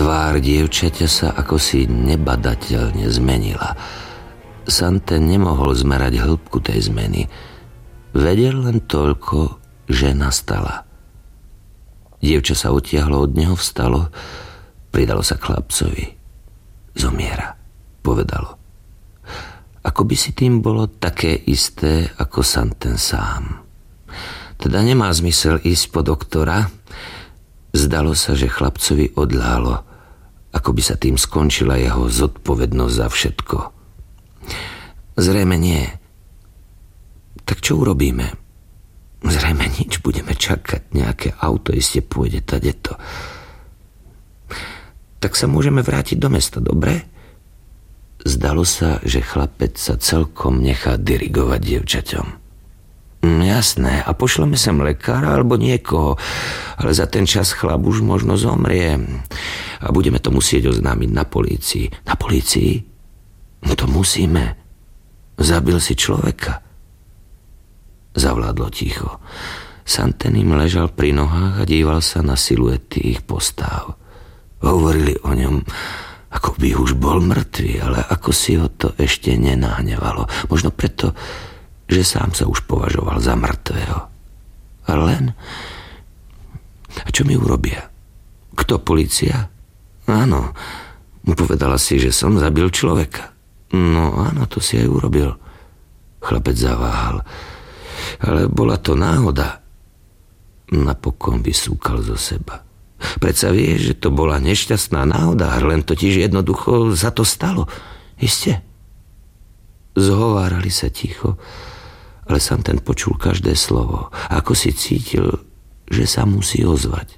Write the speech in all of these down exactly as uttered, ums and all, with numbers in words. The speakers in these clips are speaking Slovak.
Tvár dievčaťa sa akosi nebadateľne zmenila. Santen nemohol zmerať hĺbku tej zmeny. Vedel len toľko, že nastala. Dievča sa odtiahlo od neho, vstalo, pridalo sa k chlapcovi. Zomiera, povedalo. Ako by si tým bolo také isté ako Santen sám. Teda nemá zmysel ísť po doktora. Zdalo sa, že chlapcovi odľahlo, ako by sa tým skončila jeho zodpovednosť za všetko. Zrejme nie. Tak čo urobíme? Zrejme nič, budeme čakať. Nejaké auto iste pôjde tadeto. Tak sa môžeme vrátiť do mesta, dobre? Zdalo sa, že chlapec sa celkom nechá dirigovať dievčaťom. Jasné, a pošleme sem lekára alebo niekoho, ale za ten čas chlap už možno zomrie a budeme to musieť oznámiť na polícii. Na polícii? No to musíme. Zabil si človeka. Zavládlo ticho. Santen im ležal pri nohách a díval sa na siluety ich postáv. Hovorili o ňom, ako by už bol mŕtvý, ale ako si ho to ešte nenahnevalo. Možno preto, že sám sa už považoval za mŕtvého. A len... A čo mi urobia? Kto, polícia? Áno, povedala si, že som zabil človeka. No áno, to si aj urobil. Chlapec zaváhal. Ale bola to náhoda. Napokon vysúkal zo seba. Predsa vieš, že to bola nešťastná náhoda, len totiž jednoducho za to stalo. Iste? Zhovárali sa ticho, ale Santen počul každé slovo. Ako si cítil, že sa musí ozvať.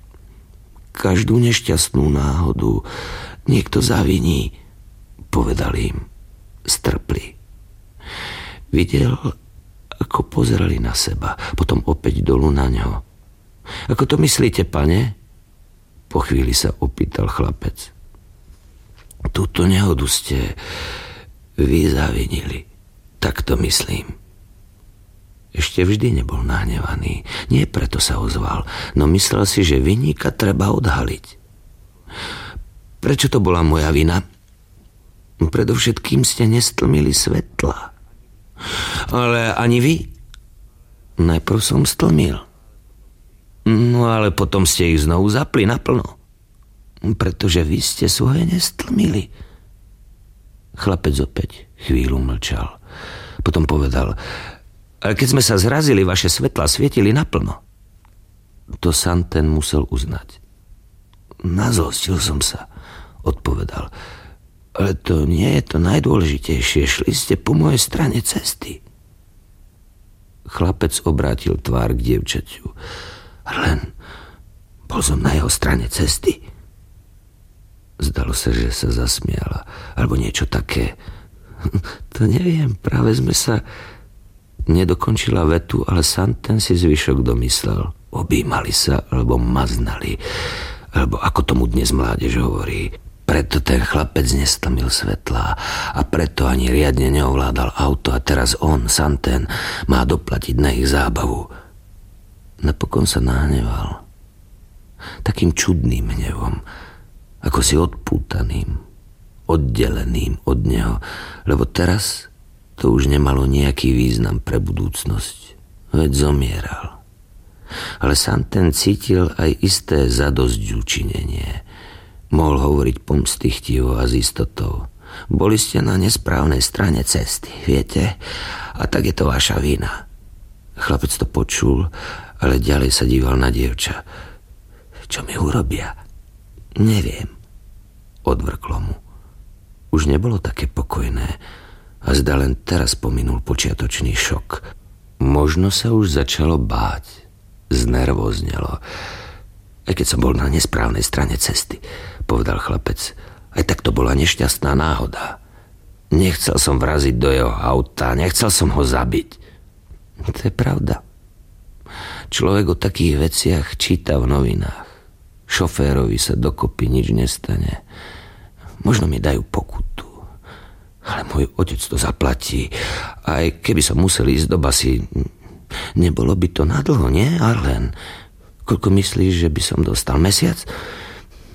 Každú nešťastnú náhodu niekto zaviní, povedal im. Strpli. Videl, ako pozerali na seba, potom opäť dolu na ňo. Ako to myslíte, pane? Po chvíli sa opýtal chlapec. Túto nehodu ste vy zavinili. Tak to myslím. Ešte vždy nebol nahnevaný. Nie preto sa ozval, no myslel si, že vinníka treba odhaliť. Prečo to bola moja vina? Predovšetkým ste nestlmili svetla. Ale ani vy? Najprv som stlmil. No ale potom ste ich znovu zapli naplno. Pretože vy ste svoje nestlmili. Chlapec opäť chvíľu mlčal. Potom povedal... Ale keď sme sa zrazili, vaše svetlá svietili naplno. To Santen musel uznať. Nazlostil som sa, odpovedal. Ale to nie je to najdôležitejšie. Šli ste po mojej strane cesty. Chlapec obrátil tvár k dievčaťu. Len bol som na jeho strane cesty. Zdalo sa, že sa zasmiala. Alebo niečo také. To neviem, práve sme sa... Nedokončila vetu, ale Santen si zvyšok domyslel. Objímali sa, alebo maznali. Alebo ako tomu dnes mládež hovorí. Preto ten chlapec nestlmil svetlá a preto ani riadne neovládal auto a teraz on, Santen, má doplatiť na ich zábavu. Napokon sa nahneval. Takým čudným hnevom, ako si odpútaným, oddeleným od neho, lebo teraz... To už nemalo nejaký význam pre budúcnosť. Veď zomieral. Ale Santen cítil aj isté zadosťučinenie. Mohol hovoriť pomstychtivo a s istotou. Boli ste na nesprávnej strane cesty, viete? A tak je to vaša vina. Chlapec to počul, ale ďalej sa díval na dievča. Čo mi urobia? Neviem. Odvrklo mu. Už nebolo také pokojné. A zda len teraz pominul počiatočný šok. Možno sa už začalo báť. Znervoznelo. Aj keď som bol na nesprávnej strane cesty, povedal chlapec. Aj tak to bola nešťastná náhoda. Nechcel som vraziť do jeho auta, nechcel som ho zabiť. To je pravda. Človek o takých veciach číta v novinách. Šoférovi sa dokopy nič nestane. Možno mi dajú pokutu. Ale môj otec to zaplatí. Aj keby som musel ísť do basy, nebolo by to nadlho, nie, Arlen? Koľko myslíš, že by som dostal? Mesiac?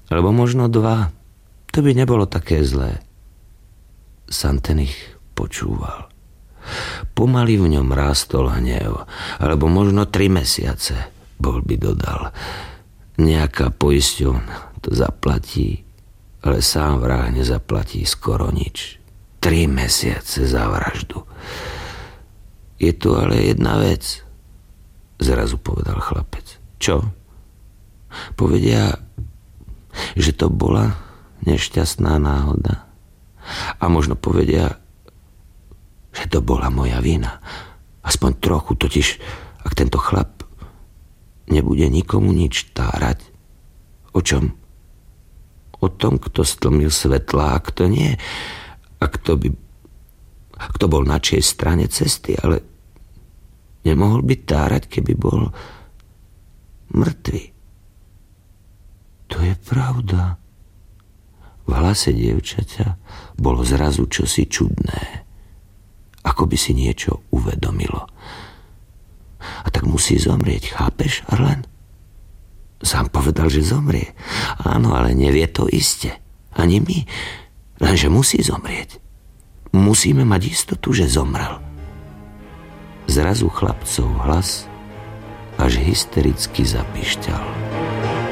Alebo možno dva. To by nebolo také zlé. Santenich počúval. Pomaly v ňom rástol hnev. Alebo možno tri mesiace, bol by dodal. Nejaká poisťovňa to zaplatí, ale sám vrah nezaplatí skoro nič. Tri mesiace za vraždu. Je tu ale jedna vec, zrazu povedal chlapec. Čo? Povedia, že to bola nešťastná náhoda. A možno povedia, že to bola moja vina. Aspoň trochu, totiž ak tento chlap nebude nikomu nič tárať. O čom? O tom, kto stlmil svetlá, a kto nie. A kto by... Kto bol na čej strane cesty, ale nemohol by tárať, keby bol mŕtvy. To je pravda. V hlase dievčaťa bolo zrazu čosi čudné. Ako by si niečo uvedomilo. A tak musí zomrieť, chápeš, Arlen? Sám povedal, že zomrie. Áno, ale nevie to iste. Ani my. Lenže musí zomrieť. Musíme mať istotu, že zomrel. Zrazu chlapcov hlas až hystericky zapišťal.